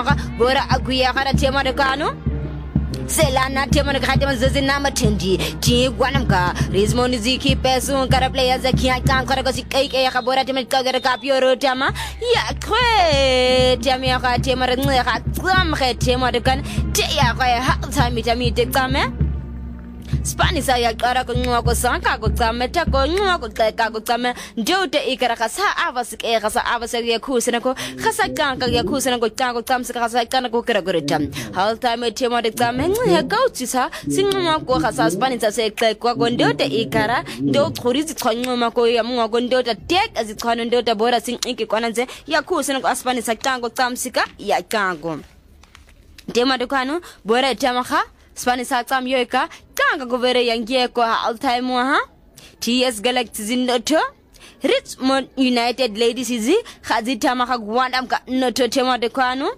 bora aguya kara tema de kanu selana tema de khatema zazina matendi ti gwanamka rizmoni ziki pesu kara players akia kan kara ko sikai ya bora tema kagara kapioro tema ya kwe tema ya tema de ngha tsam khe tema de kan te ya kwa ha time tami te kame Spanish ya kara ko ngwa ko sanka ko tsame ta ko ngwa ko ka ko tsame ndote ikara khasa avasik e khasa avasik ya khusena ko khasa kanka ya khusena ko tango tsamse khasa kana ko kara goretam hal time tema de tsame ya kautsisa singwa ko khasa Spanish se ko ndote ikara ndo khurizi khanyoma ko ya mwa ko ndote tek azikhwana ndote bora sing iki kwana nze ya khusena ko Spanish tango tsamsika ya kango tema de kwanu bora tema kha Spanish aksam yoika kanga govere yangie ko all time ha TS Galaxy zindoto Richmond United Ladies izi khazita maka gwandam ka noto tema de kwanu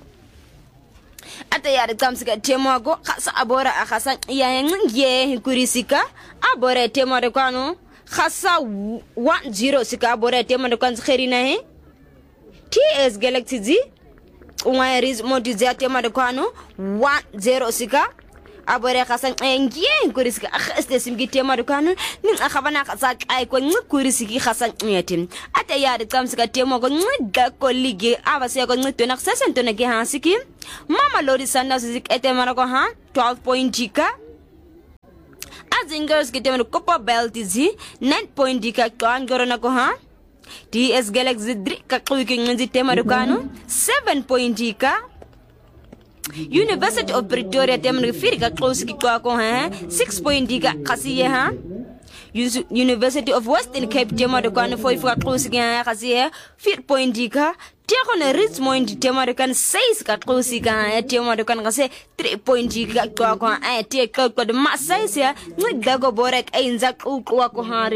ata yari tamsika tema go khasa abora akhasa yangie kurisika abora tema de kwanu khasa 10 sika abora tema de kwanu kherina he TS Galaxy zi Unwairis modiza tema de kwanu 10 sika abore khasan engie kurisika akhste simgi tema de kwanu nin akhabana khasa ay ko kurisiki khasan nyetim ata yari kamsika tema ko ngida ko lige abase ko ngitona khasentona ge hansiki mama lori sanna sizik etema ko ha 12 point ka azingers ke tema ko belt zi 9 point ka kangorona ko ha TS Galaxy drika kuiki nginzi tema de kwanu 7 point ka University of Pretoria tema de firika close ki ko ha 6 point ka khasiye ha University of Western Cape tema de kwanu foi fuka close ki ha khasiye 4 point ka Teko na Richmond tema de kan 6 ka close ka tema de kan khase 3 point ka ko te ko de masai ya ngidago borek ainza ku ko ha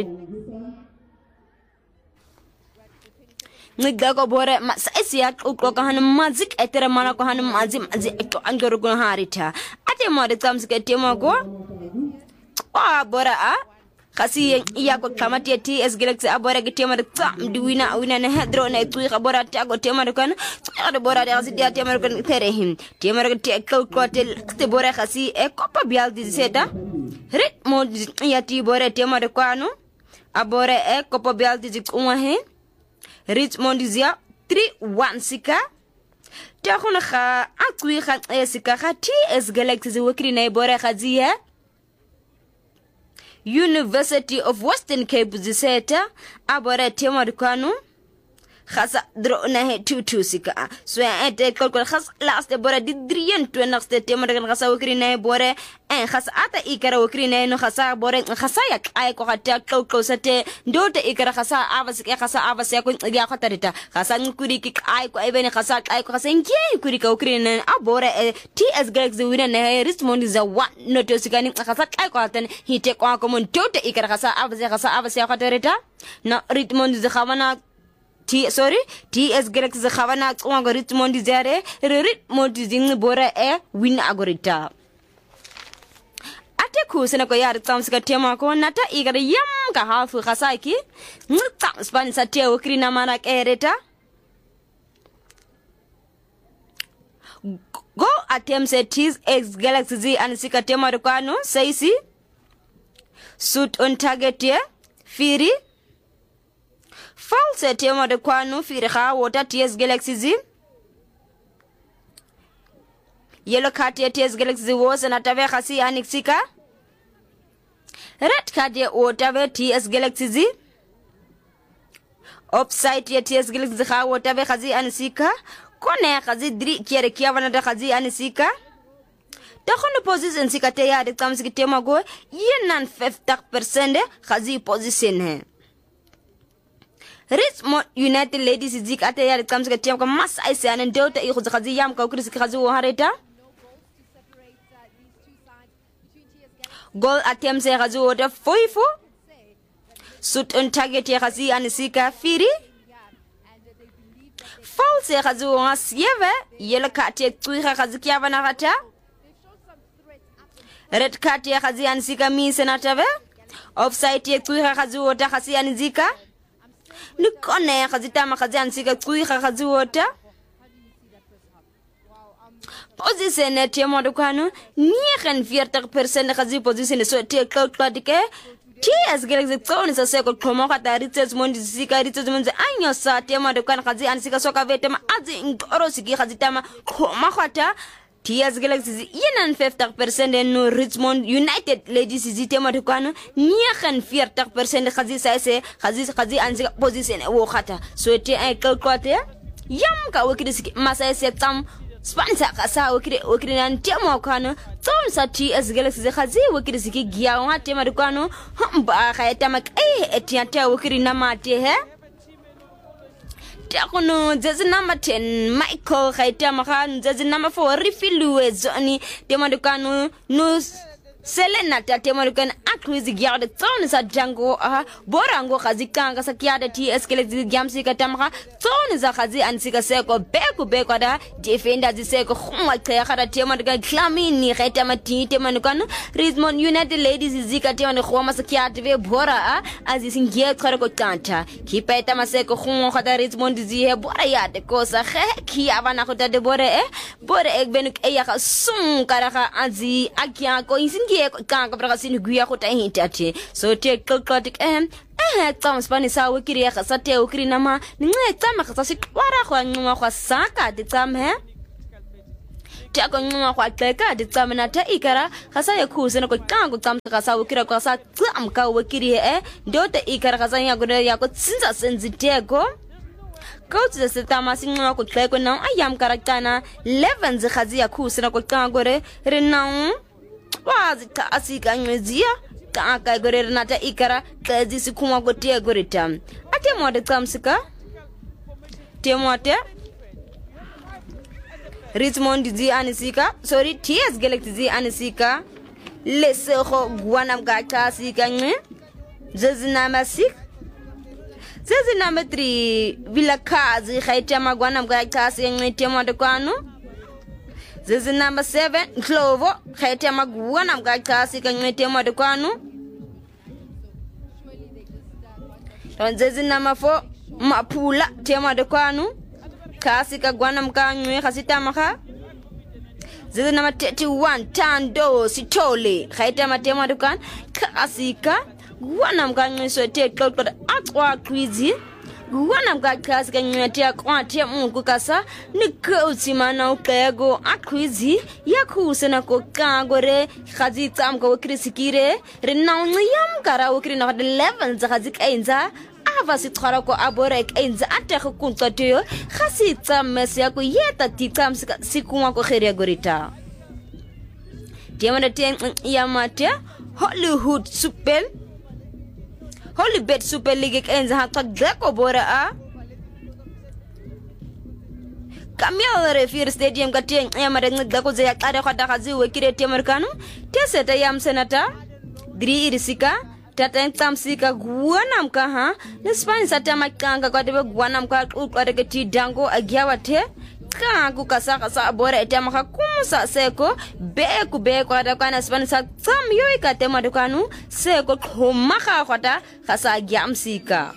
Ngidago bore masaisia ko kan magic etere mana ko han mazi to angoro go harita ate mo de tamske tema go bora a khasi iya ko kamati TS Galaxy abora ge tema de tam diwina na hedro na tu bora tago tema de kan de bora de khasi dia tema kan terehim tema de te ko te bora khasi e ko pa bial di seta rit mo ya ti bora tema de kwanu abora e ko pa bial di kunwa he Richmond zia 3-1 sika Takhuna kha akwi kha sika kha TS Galaxy wekri na ibora khazia University of Western Cape ziseta abora tema kwanu khasa dro na he 2-2 sika so ete kol khas last bora didrien to next tema de khasa wekri na ibora en khasa ata ikara wekri na no khasa bora khasa yak ay ko khata kol sate ndote ikara khasa avas ya ko ya khatarita khasa ngkuri ki ay ko ay bene khasa ay ko khasa ngi kuri ka wekri na abora TS Galaxy wina na Richmond za 1 noto sika ni khasa ay ko tan hite ko ko mon ndote ikara khasa avas ya khatarita na Richmond za khawana TS Galaxy khawana ko Richmond zare Richmond zing bora win agorita ate kusena ko yar tsamsika tema ko nata igara yam ka hafu khasaki ngta Spanish ate okrina mana kereta go attempts at TS Galaxy Z and sika tema kwano saisi shoot on target here firi false tema de kwanu firi kha water TS Galaxy Z yellow card TS Galaxy was na tave khasi anixika red card water TS Galaxy Z offside TS Galaxy kha water khasi anisika kone khazi dri kere kiavana da khazi anisika takhono position sikate ya de tamsiki tema go yenan 50% khazi position hai Richmond United Ladies zik ate ya comes ke team ko mas aise anen delta i khazi yam ka kris khazi wo hareta goal attempts ya khazi wo da foifo shoot on target ya khazi anisika firi false ya khazi wo asieve yellow card ya tuira khazi kyava na gata red card ya khazi anisika mi senatave offside ya tuira khazi wo da khazi anisika Nikone khazita makhazi ansika kui khazi wota Position tema de kwano 49% gazi position so te klotike TS Galaxy Zone sa seko khoma khata rites mondi zika rites mondi anyo sa tema de kwano gazi anisika soka vetema azi ngoro siki gazi tema khoma khata TS Galaxy 51% no Richmond United Ladies zitema de kwano 49% gazi sa se gazi anisika position wo khata so te ay klote yam ka wekidi siki masa se tam sponsor kasa wakiri na ntemo kwano ton sa TS Galaxy khazi wakiri siki giya wa tema de kwano ba khaita mak etianta wakiri na mate he takono jezi number 10 Michael khaita makhan jezi number 4 refilu zoni tema de kwano no Selena tema de kwano akwizi giya de ton sa jango borango khazi kanga sa kiada TS Galaxy gamsi katamka ton za khazi ansika seko beku da defender ziseko khumwa khara tema de klamini khaita mati tema de kwano Richmond United Ladies zika tema de khoma sa kiada ve bora azisingie khara ko kanta kipeta maseko khumwa khada Richmond zihe bora ya de kosa ki abana khota de bora ekbenu ya sum kara azi akia ko isingie kanga braga sin guya khota hitati so te klotik tam spani sa wikiri ya khasate wikiri nama ninge tsama khasasi kwara khwa nwa khwa saka de tsam he tako nwa khwa tleka de tsam na ta ikara khasa ya khuse no ko kangu tsam khasa wikira ko sa tsam ka wikiri ndote ikara khasa ya gode ya ko tsinza senziteko Coach the Setama Singa ko tleko na ayam karakana 11 zikhazi ya khuse no ko kangore renau wazi ta asika ngezia ka gore nata ikara kazi sikuma gotie gorita ate mode kamsika temote Richmond zi anisika sorry TS Galaxy zi anisika leseho gwanam gata sika nge zezina masik zezina metri vilakazi khaita magwanam gata sika temote kwano Zezi number 7 Clovo khaita magwana mgakasi kanyete mode kwanu Zezi number 4 Mapula tema de kwanu kasi kagwana mkanywe khasita makha Zezi number 31 Tando Sitole khaita matema de kwan kasika gwana mkanywe so te klot atwa kwizi Gwana mkakasi kanywetia kwa tia mungu kasa Nikauti mana ukego akwizi Yakuse na kokagore Khazi tamka wakirisikire Rinaunga yamkara wakiri na kade 11 za khazik ainza Ava sitkara ko aborek ainza Ate kukunta tuyo Khasi tammesi yako yeta titam Sikuma ko khiria gorita Tiamana tia yamatia Hollywood Super Hollywood Super League enza hatta deko bora Kamia refir stadium katien yamare deko ze yakare khada khazi wekire temerkanu teseta yam senata dri irisika tata tamsika guana mka Nispan sata makanga kwa debe guana mka ukwareke ti dango agiawate Kangu kasaka sa bora etemaka kumsa seko beku ada kana Span sa tam yoika tema dukanu seko khomaka khata khasa gyamsika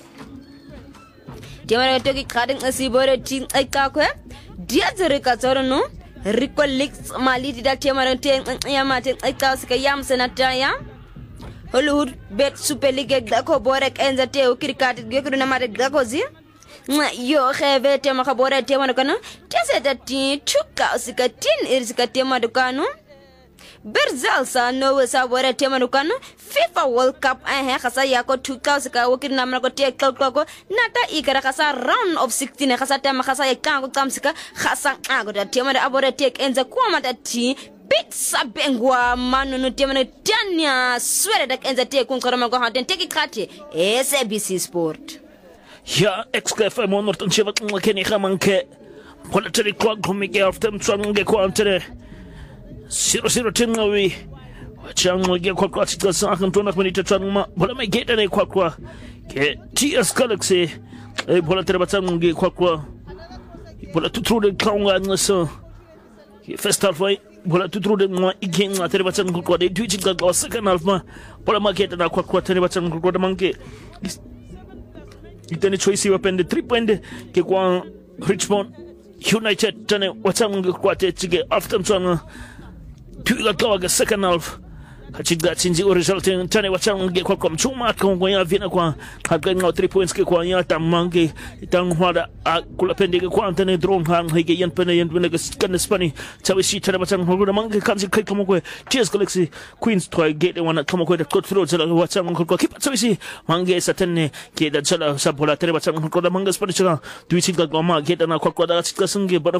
Temara toki khading asibore tin aikakwe dia zereka tsorono Ricolix mali dida temara ten yamate aikasika yam senataya Hollywood bet Super League dako borek enza te ukirikati gekuru na mare dakozi Yo kheve tema khabora tema dukano teseta tin chuka usika tin irisika tema dukano Berzal sa no sa bora tema dukano FIFA World Cup khasa yako 2000 wakiri namna ko te kloko nata ikara khasa round of 16 khasa tema khasa yakango tamsika khasa ago da tema da abora tek enza kwa mata ti Pizza bengwa manu no tema no tanya swere da enza te kunkoroma ko haten teki khati SABC Sport Ja, XKFM 107 keni khamanke Polatari clock kumike after mtsange kwantere 00 tingawi Wachango ge kwa tika sakan tona kwenita tsanuma Bola mai geta ne kwa Ke TS Galaxy Polatari batsange kwa Bola tutrude kaunga ngasa First half bola tutrude mwa ikenga tere batsange kwa de tuichika kwa second half ma Bola mai geta na kwa tere batsange kwa manke Itani choice wapende 3 point ke kwa Richmond United tane watang kwate tige after mchana tuiga kawaga second half kachiga chinji resulting tane watang ge kwa mchuma kwa ya vina kwa haga 3 points ke kwa ya tamange tang hwada kula pendege kwa antene drone hang hege yan pene kan spani chawi shi tane watang hoga mange kanji kai kamo kwa TS Galaxy Queens try get wana kamo kwa cut through jala watang kwa kipa chawi shi mange satene ke da jala sabola tane watang kwa mange spani changa duichi ga goma get na kwa da chika sunge bara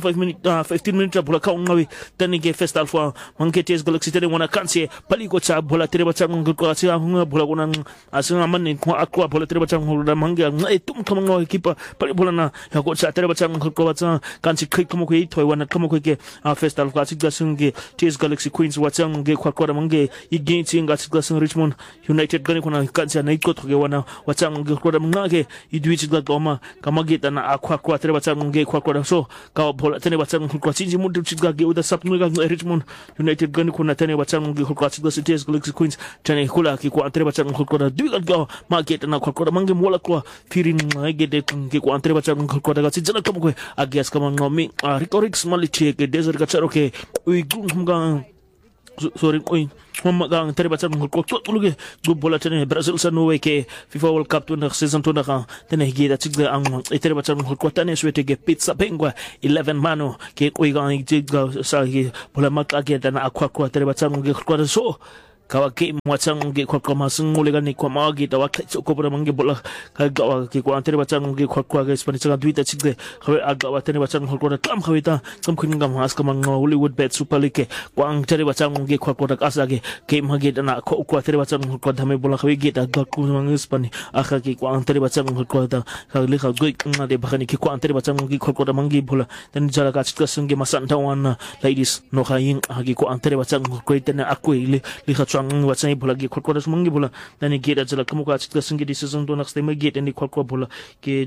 15 minutes bola ka ngawi tane ge first half mange TS Galaxy tane wana kanse pali cha bola tere bachang ko asia hunga bola kunan asinga man ko akwa bola tere bachang hoda manga tum kamang kipa pali bola na ko cha tere bachang ko bacha kanchi kai kamo ko itoi wana kamo ko ke first half ka chigda sunge TS Galaxy Queens wachang ge kwa kwa mange igin chinga chigda sung Richmond United gani kuna kancha na iko toge wana wachang ge kwa mangage idui chigda goma kamage tana akwa kwa tere bachang ge kwa kwa so ka bola tere bachang ko chinji mudu chigda ge uda sapnu ga Richmond United gani kuna tere bachang ge kwa chigda TS Galaxy Queens tane kula ki kwa antre bachang khulkoda duiga ga market na khulkoda mange mola kwa firin gede ki kwa antre bachang khulkoda ga chijana kam ko agias kam ngomi ricorix maliche ke desert ga charo ke ui gum ga sorry oi mama ga antre bachang khulko tuluge go bola tane Brazil sa no ke FIFA World Cup tuna season tuna ka tane gida chigda ang antre bachang khulko tane swete ge pizza pengwa 11 mano ke oi ga chigda sa bola makage tana akwa kwa antre bachang khulko so kawaki mwachang ge kwa masung mulega ni kwa magi tawa ko pura mangi bola kaga ki kwa antere bachang ge kwa ge spani changa duita chigde khawe aga watene bachang ko da kam khawita kam khin gam has kam Hollywood Bet Super League kwa antere bachang ge kwa da asa ge ke magi dana ko kwa antere bachang ko dhame bola khawe ge da ga ku mangi spani akha ki kwa antere bachang ko da khali kha goi na de bakhani ki kwa antere bachang ge ko da mangi bola dan jala ka chika sunge masanta wana ladies no khayin agi ko antere bachang ko itena akui li kha wachai bola ge khol ko mangi bola dani ge da jala kamuka chitla singi di season do next time ge ni khol ko bola ke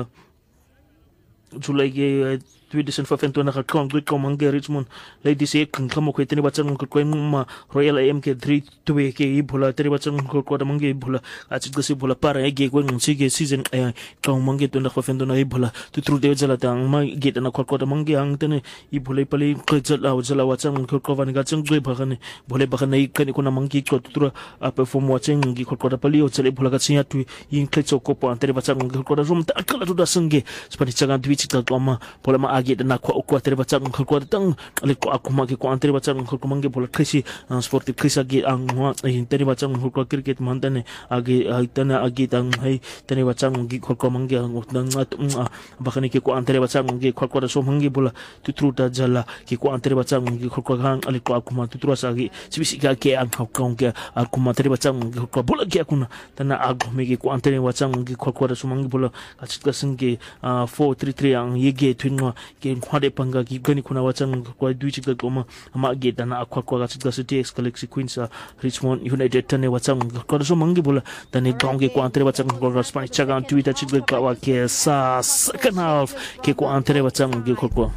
July ge 2015 na ka kong ko mangi Richmond ladies e kan kamu ko iteni bachang ko ma Royal AM ke 3-2 ke bola teri bachang ko mangi bola achit gasi bola para ge ko ngi ge season ka mangi to na ko fendo na bola tu tru de jala tang ma ge na ko mangi ang tene I bola pali ko jala wachang ko van ga chang goi bhagane bola bhagane kan ko na mangi ko tu perform watching gi ko pali o chale bola ga chiya tu in klecho ko pa teri bachang ko rum ta kala tu da sange spani changa dwich ta ma bola ma agi na ko tere bachang ko tang ale ko akuma ki ko antere bachang ko mangi bola khisi sportive khisa gi ang tere bachang ko cricket mandane agi tana agi tang hai tere bachang gi ko mangi ang bakani ki ko antere bachang gi ko so mangi bola tutruta jala ki ko antere bachang gi ko hang ale ko akuma tutrasa gi sibisi ga ke ang kong ke akuma tere bachang gi ko bola gi akuna tana agu me gi ko antere bachang gi ko so mangi bola achit ka singe 4-3-3 ang yege twinwa ke hade panga ki gani kuna wachang kwa duichi ga goma ama ge dana akwa kwa chitga TS Galaxy Queens Richmond United tane wachang kwa so mangi bola tane gonge kwa antere wachang kwa Spanish chaga Twitter chitga kwa ke sa second half ke kwa antere wachang ge kwa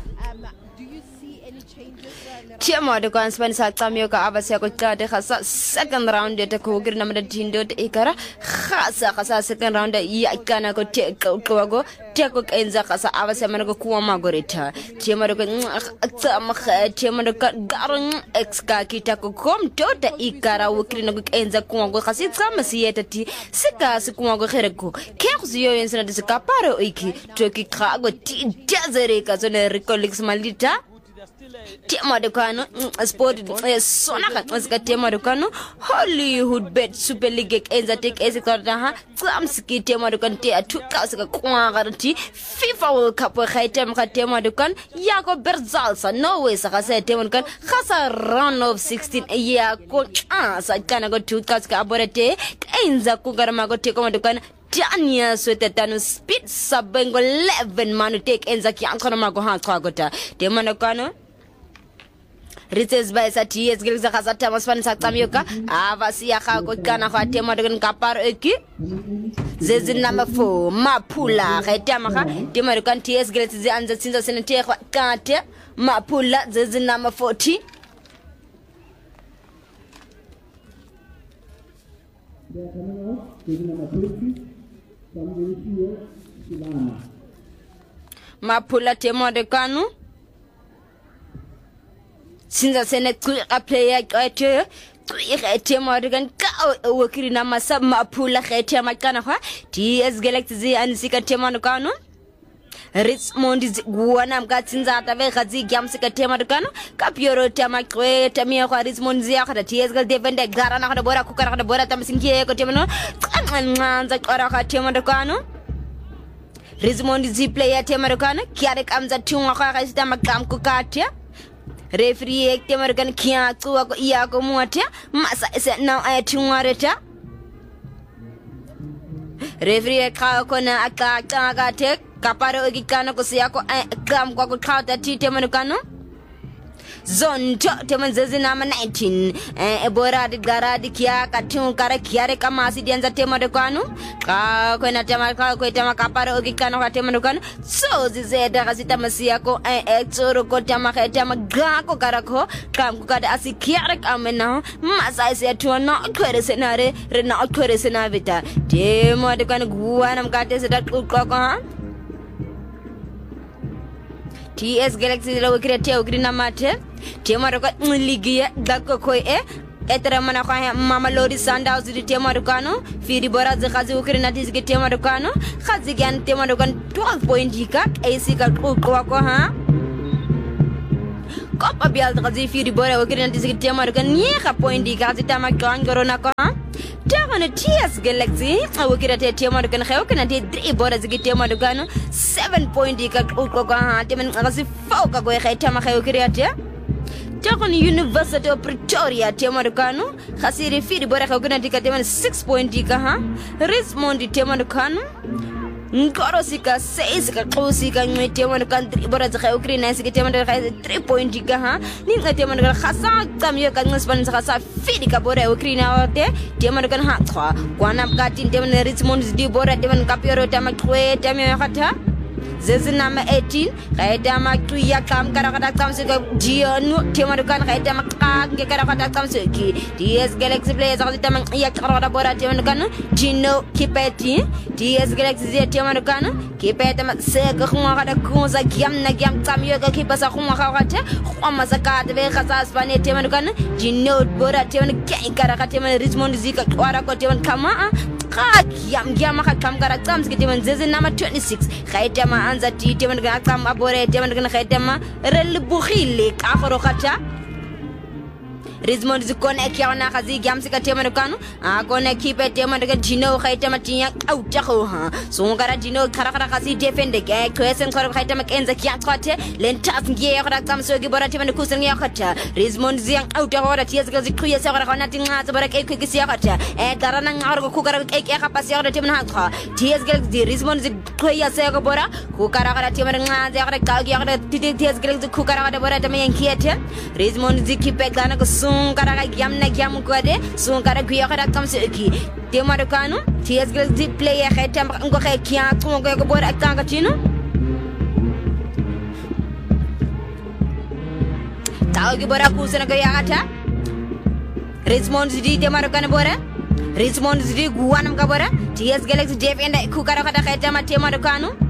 Tiamo de kan Spanish tamyo ka abasya ko de khasa second round de ko gir namda tindo de ikara khasa second round ya kana ko te ko go te ko enza khasa abasya man ko kuwa magorita tiamo de ko tsama tiamo de ka garon ex ka kita ko kom to de ikara wukri na ko enza kuwa go khasi tsama siyeta ti sika sikuwa go khere ko ke khziyo yensana de ka paro iki to ki kha go ti jazere ka zone recolix malita tema de kano sport sona ka ska tema de kano Hollywood Bet Super League enza take ezikorda ha tsamski tema de kan te atu ka ska kwa garanti FIFA World Cup khaitem ka tema de kan yako berzalsa no way sa ka tema kan khasa round of 16 ya ko sa kana go tu ka ska aborete enza ku garama go te ko de kan Tanya Swetetano speed sabengo 11 manu take enza ki ankona mago ha kwa gota tema de kano Rites by TS Galaxy khasata maspan saktamyoka avasi ya khago kana khatema de kapar eki zezin number 4 mapula khaitama kha tema kan TS Galaxy zi anza sinza senete kate mapula zezin number 40 maphula temadekano sinza sene ka player qethe ikhethe madekan ka wakiri na masa maphula khethe makana kwa DS Galaxy anisika temadekano Richmond guana mkatsinza ataveka zigyamsika temadekano kapioro tamaqweta miya kwa Richmond ziya kwa DS Galaxy defender gara na kwa bora kukara kwa bora tamsingiye ko temano nganza qara ka temadekano Richmond zi player temadekano kiare kamza tunga kwa kasita makam kukatia referee ekte margan kia tuwa ko iya ko muatia masa ese now ayatungwareta referee ka ko na aka te kaparo ikana ko siya ko kam ko khata tite manukano zone temanzezi nama 19 ebora de garadi kia katun kara kiare kama asidianza temadekano ka kwena tema ka kwetama kaparo ikana kwa temadekano so zizeda kasita masia ko exoro ko tema khetama gako karako kam ko kada asikiare kamena masa ise tuona kwere senare rena kwere senavita temadekano guana mkate seda ko TS Galaxy lo krete ogrina mate temaro ka ligia dako koy etara mana kwa mama lori Sundowns di temaro kano firi bora ze khazi ukrina tisge temaro kano khazi gan temaro kan 12 point ka AC ka ko ha Copa Bial khazi firi bora ukrina tisge temaro kan ni ka point ka zitama kan gorona ko ha Tagone TS Galaxy awukira te temaro kan khayo kana te 3 bora zige temaro kano 7 point ka ko ha temen khazi foka go khaytama khayo kirate Tagone University of Pretoria temaro kano khasiri firi bora khayo kana tika temen 6 point ka ha Richmond temaro kano Ngoro sika 6 ka qosi ka ngwete mo kan 3 bora za khayo krina sika temaro ka 3 point ka ha ni ngate mo ka khasa kamyo ka ngispan sa khasa fidi ka bora o krina ote temaro kan ha khwa kwana ka tin temane Richmond di bora teman kapioro tama kwe temyo khata zezina ma 18 kaida ma tuya kam karakata kamsika dionu temaro kan kaida ma nge karakata kamsiki DS Galaxy players akita man ya karada bora temaro kan Gino Kipeti DS Galaxy temaro kan Kipeta ma sega khwa kada kunza gyam na gyam tamyo ka kipasa khwa khawate khwa sakade be khasa spane temaro kan Gino bora temaro kai karakata temaro Richmond zika kwara ko temaro kama gyam ka kam karakata kamsiki temaro zezina ma 26 kaida ma anza ti temaro kan kam abore temaro kan kaida ma rel bukhile ka khoro khata Richmond zikona kiana khazi gyamsika temaro kanu akona kipe temaro ka Gino khaitama tinya auta kho ha sungara Gino kharakara khazi defende ke kwesen khoro khaitama kenza kya twate lentas ngiye khara kamso gi bora temaro kusen ngiye khata Richmond ziang auta hora tiya zika zikhuye se khara khona tinga bora ke kwiki siya khata darana ngaro ku khara ke khapasi khara temaro ha tiya zika Richmond zikhuye se ko bora ku khara khara temaro ngaze khara ka gi khara tiya zika ku khara khara bora temaro yankiyete Richmond zikipe gana ko Sungara gyamna gyam kode sungara guya kada kamsiki temaro kanu TS Galaxy player khatam ngo khakia ngo ko bora kanga tino tawgi bora kusana ga yagata Richmond di temaro kanu bora Richmond di guanam ga bora TS Galaxy defenda ku kara kada khatam temaro kanu